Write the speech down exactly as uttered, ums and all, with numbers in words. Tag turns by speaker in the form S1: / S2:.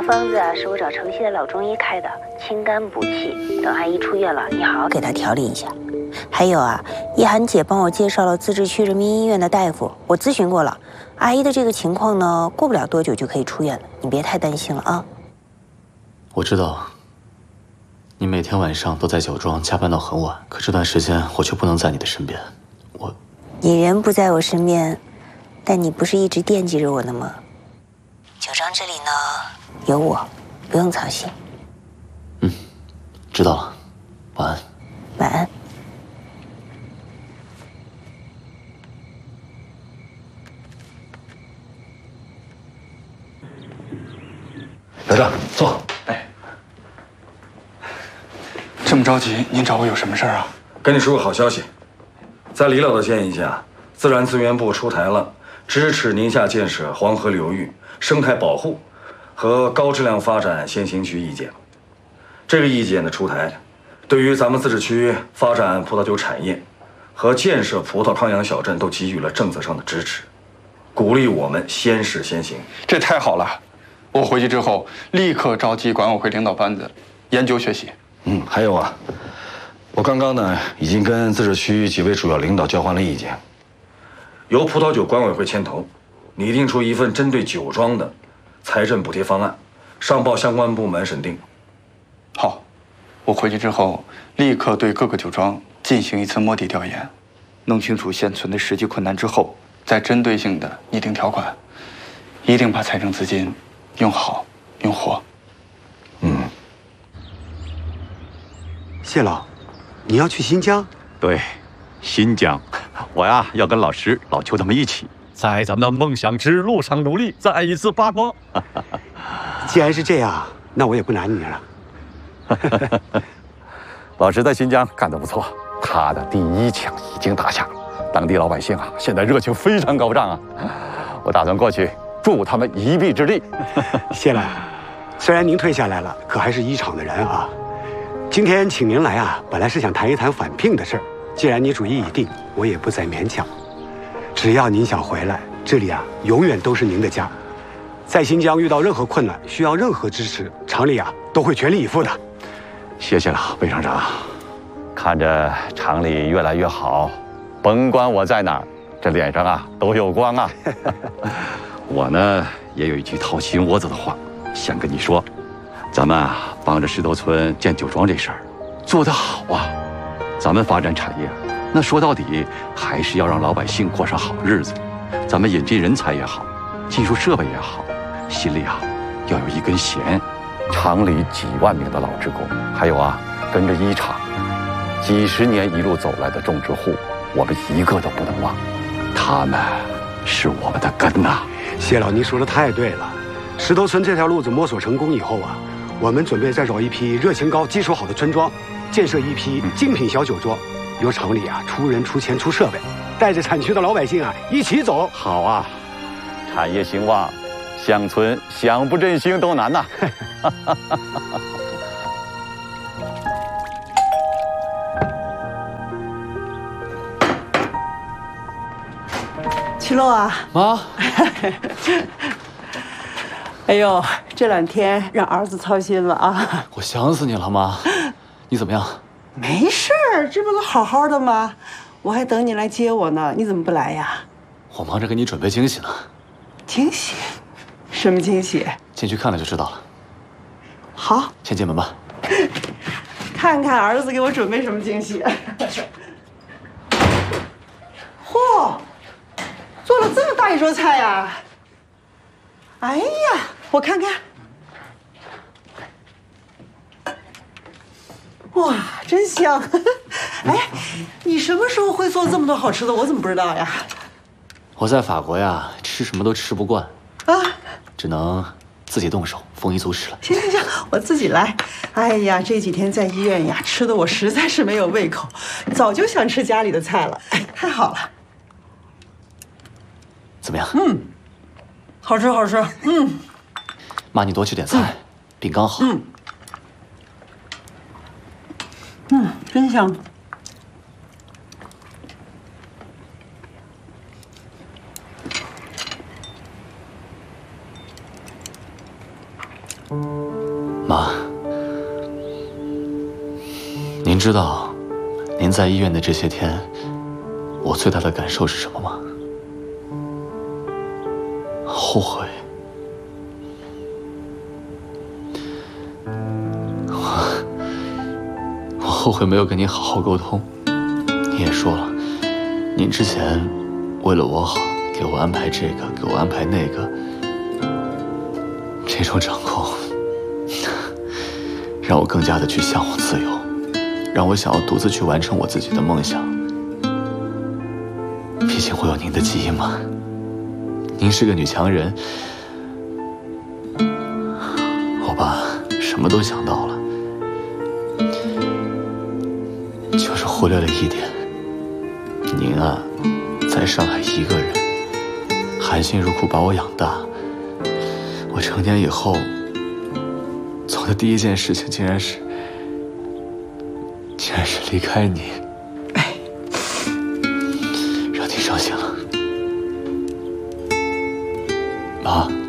S1: 方子啊，是我找城西的老中医开的，清肝补气。等阿姨出院了，你好好给她调理一下。还有啊，一涵姐帮我介绍了自治区人民医院的大夫，我咨询过了，阿姨的这个情况呢，过不了多久就可以出院了，你别太担心了啊。
S2: 我知道，你每天晚上都在酒庄加班到很晚，可这段时间我却不能在你的身边，我……
S1: 你人不在我身边，但你不是一直惦记着我呢吗？酒庄这里呢，有我，不用操心。
S2: 嗯，知道了，晚安。
S1: 晚安。
S3: 来这，坐。
S4: 哎，这么着急，您找我有什么事儿啊？
S3: 跟你说个好消息，在李老的建议下，自然资源部出台了支持宁夏建设黄河流域生态保护和高质量发展先行区意见。这个意见的出台，对于咱们自治区发展葡萄酒产业和建设葡萄康养小镇都给予了政策上的支持，鼓励我们先试先行。
S4: 这太好了！我回去之后立刻召集管委会领导班子研究学习。
S3: 嗯，还有啊，我刚刚呢已经跟自治区几位主要领导交换了意见，由葡萄酒管委会牵头，拟定出一份针对酒庄的财政补贴方案，上报相关部门审定。
S4: 好，我回去之后立刻对各个酒庄进行一次摸底调研，弄清楚现存的实际困难之后，再针对性的拟定条款，一定把财政资金用好用活。
S3: 嗯。
S5: 谢老，你要去新疆？
S6: 对，新疆，我呀要跟老石、老邱他们一起，在咱们的梦想之路上努力，再一次发光。
S5: 既然是这样，那我也不拦你了。
S6: 老石在新疆干得不错，他的第一枪已经打下了，当地老百姓啊，现在热情非常高涨啊。我打算过去助他们一臂之力。
S5: 谢了，虽然您退下来了，可还是一厂的人啊。今天请您来啊，本来是想谈一谈返聘的事儿。既然你主意已定，我也不再勉强。只要您想回来，这里啊永远都是您的家。在新疆遇到任何困难，需要任何支持，厂里啊都会全力以赴的。
S6: 谢谢了，魏厂长。看着厂里越来越好，甭管我在哪儿，这脸上啊都有光啊。我呢也有一句掏心窝子的话想跟你说。咱们啊，帮着石头村建酒庄这事儿，做得好啊！咱们发展产业，那说到底还是要让老百姓过上好日子。咱们引进人才也好，技术设备也好，心里啊要有一根弦。厂里几万名的老职工，还有啊跟着一厂几十年一路走来的种植户，我们一个都不能忘。他们是我们的根呐！
S5: 谢老，您说的太对了。石头村这条路子摸索成功以后啊，我们准备再找一批热情高、基础好的村庄，建设一批精品小酒庄，由厂里啊出人出钱出设备，带着产区的老百姓啊一起走。
S6: 好啊，产业兴旺，乡村想不振兴都难呐。
S7: 七洛啊，
S2: 妈。
S7: 哎呦，这两天让儿子操心了啊！
S2: 我想死你了，妈。你怎么样？
S7: 没事儿，这不都好好的吗？我还等你来接我呢，你怎么不来呀？
S2: 我忙着给你准备惊喜呢。
S7: 惊喜？什么惊喜？
S2: 进去看了就知道了。
S7: 好，
S2: 先进门吧。
S7: 看看儿子给我准备什么惊喜。嚯，做了这么大一桌菜呀！哎呀，我看看，哇，真香！哎，你什么时候会做这么多好吃的？我怎么不知道呀？
S2: 我在法国呀，吃什么都吃不惯啊，只能自己动手，丰衣足食了。
S7: 行行行，我自己来。哎呀，这几天在医院呀，吃的我实在是没有胃口，早就想吃家里的菜了。哎，太好了。
S2: 怎么样？
S7: 嗯，好吃好吃。嗯。
S2: 妈，你多吃点菜，饼刚好。
S7: 嗯。嗯，真香。
S2: 妈，您知道您在医院的这些天，我最大的感受是什么吗？后悔。我我后悔没有跟您好好沟通。你也说了，您之前为了我好，给我安排这个，给我安排那个，这种掌控，让我更加的去向往自由，让我想要独自去完成我自己的梦想。毕竟我有您的基因嘛，您是个女强人，我把什么都想到了，就是忽略了一点，您啊，在上海一个人，含辛茹苦把我养大，我成年以后做的第一件事情，竟然是，竟然是离开你，
S7: 哎，
S2: 让你伤心了，妈。